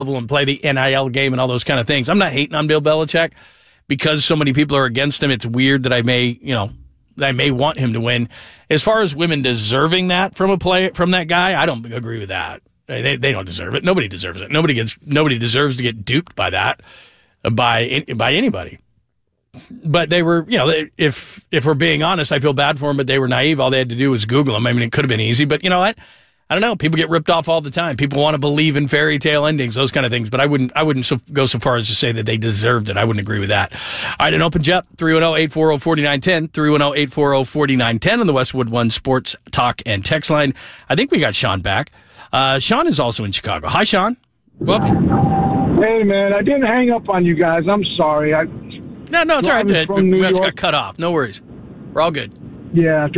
level and play the NIL game and all those kind of things. I'm not hating on Bill Belichick because so many people are against him. It's weird that I may want him to win. As far as women deserving that from that guy, I don't agree with that. They don't deserve it. Nobody deserves it. Nobody deserves to get duped by that by anybody. But they were, if we're being honest, I feel bad for them, but they were naive. All they had to do was Google them. I mean, it could have been easy, but you know what? I don't know. People get ripped off all the time. People want to believe in fairy tale endings, those kind of things. But I wouldn't go so far as to say that they deserved it. I wouldn't agree with that. All right, an open jet, 310-840-4910, 310-840-4910 on the Westwood One Sports Talk and Text line. I think we got Sean back. Sean is also in Chicago. Hi, Sean. Welcome. Hey, man, I didn't hang up on you guys. I'm sorry. No, it's all right. We just got cut off. No worries. We're all good. Yeah,